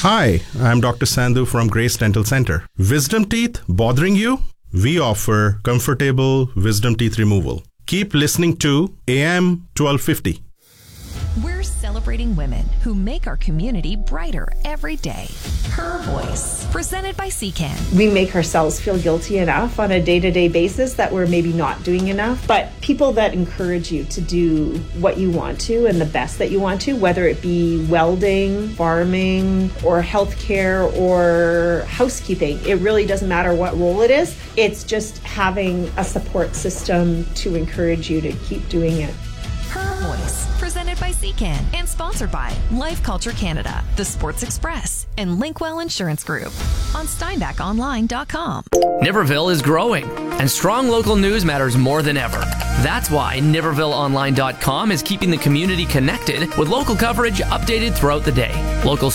Hi, I'm Dr. Sandhu from Grace Dental Center. Wisdom teeth bothering you? We offer comfortable wisdom teeth removal. Keep listening to AM 1250. We're celebrating women who make our community brighter every day. Her Voice, presented by CCAN. We make ourselves feel guilty enough on a day-to-day basis that we're maybe not doing enough. But people that encourage you to do what you want to and the best that you want to, whether it be welding, farming, or healthcare, or housekeeping, it really doesn't matter what role it is. It's just having a support system to encourage you to keep doing it. Her Voice, presented by CCAN and sponsored by Life Culture Canada, The Sports Express, and Linkwell Insurance Group on SteinbachOnline.com. Niverville is growing, and strong local news matters more than ever. That's why NivervilleOnline.com is keeping the community connected with local coverage updated throughout the day. Local